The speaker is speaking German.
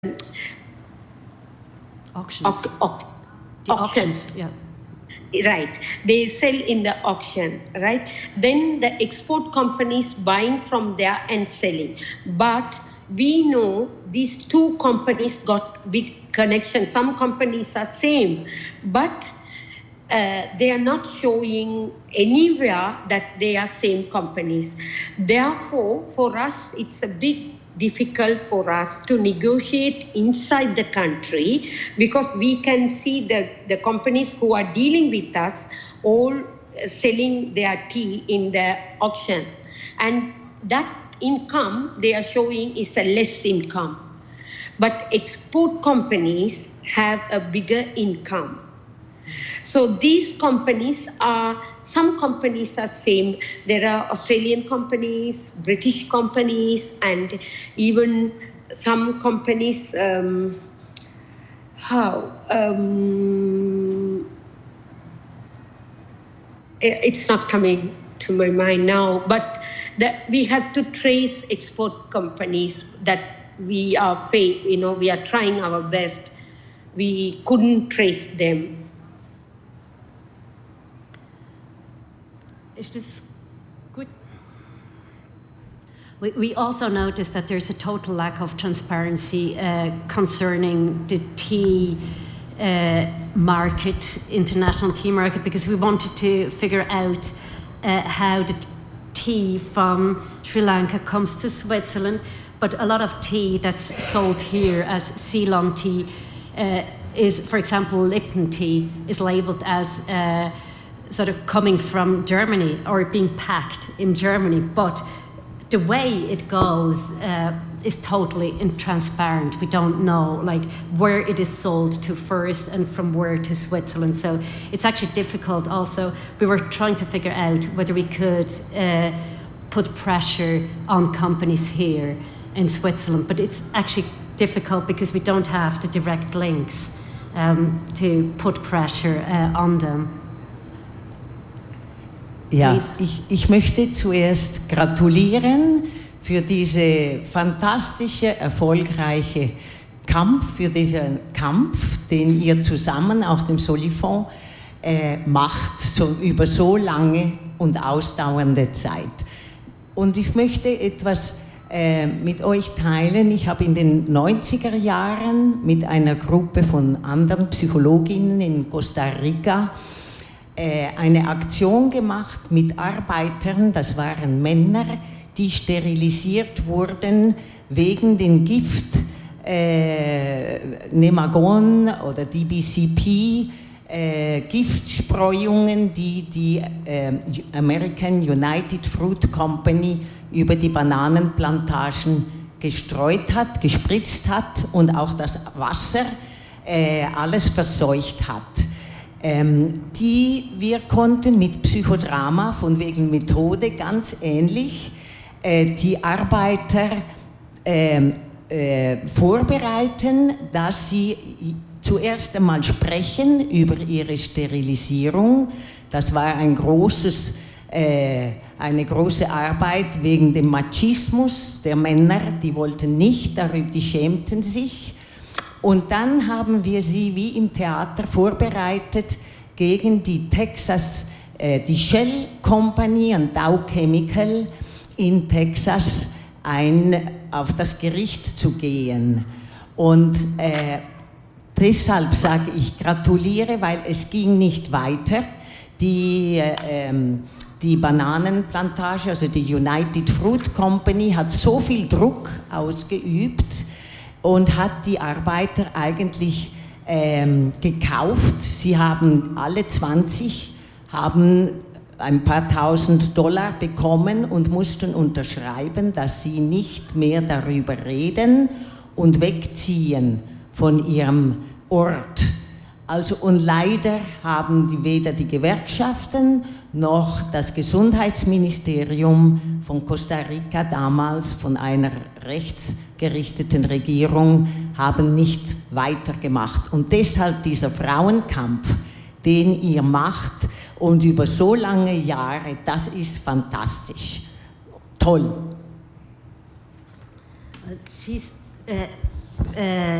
auctions. Auctions. Yeah. Right, they sell in the auction, right? Then the export companies buying from there and selling. But we know these two companies got big connection. Some companies are same, but they are not showing anywhere that they are same companies. Therefore, for us, it's a big difficult for us to negotiate inside the country, because we can see the companies who are dealing with us all selling their tea in the auction, and that income they are showing is a less income, but export companies have a bigger income. So these companies some companies are same. There are Australian companies, British companies, and even some companies, it's not coming to my mind now, but we have to trace export companies that we are we are trying our best. We couldn't trace them. Is this good? We also noticed that there's a total lack of transparency concerning the tea market, international tea market, because we wanted to figure out how the tea from Sri Lanka comes to Switzerland, but a lot of tea that's sold here as Ceylon tea is, for example, Lipton tea is labeled as sort of coming from Germany or being packed in Germany, but the way it goes is totally intransparent. We don't know like where it is sold to first and from where to Switzerland. So it's actually difficult. Also, we were trying to figure out whether we could put pressure on companies here in Switzerland, but it's actually difficult because we don't have the direct links to put pressure on them. Ja, ich möchte zuerst gratulieren für diese fantastische, erfolgreiche für diesen Kampf, den ihr zusammen, auch dem Solifonds, macht, über so lange und ausdauernde Zeit. Und ich möchte etwas mit euch teilen. Ich habe in den 90er Jahren mit einer Gruppe von anderen Psychologinnen in Costa Rica eine Aktion gemacht mit Arbeitern, das waren Männer, die sterilisiert wurden wegen den Gift Nemagon oder DBCP, Giftstreuungen, die American United Fruit Company über die Bananenplantagen gespritzt hat und auch das Wasser alles verseucht hat. Wir konnten mit Psychodrama von wegen Methode ganz ähnlich die Arbeiter vorbereiten, dass sie zuerst einmal sprechen über ihre Sterilisierung. Das war eine große Arbeit wegen dem Machismus der Männer, die wollten nicht darüber, die schämten sich. Und dann haben wir sie wie im Theater vorbereitet gegen die die Shell Company und Dow Chemical in Texas auf das Gericht zu gehen. Und deshalb sage ich gratuliere, weil es ging nicht weiter. Die Bananenplantage, also die United Fruit Company, hat so viel Druck ausgeübt und hat die Arbeiter eigentlich gekauft. Sie haben alle 20 ein paar $1000 bekommen und mussten unterschreiben, dass sie nicht mehr darüber reden und wegziehen von ihrem Ort. Also, und leider haben weder die Gewerkschaften noch das Gesundheitsministerium von Costa Rica damals von einer rechtsgerichteten Regierung haben nicht weitergemacht. Und deshalb dieser Frauenkampf, den ihr macht und über so lange Jahre, das ist fantastisch. Toll.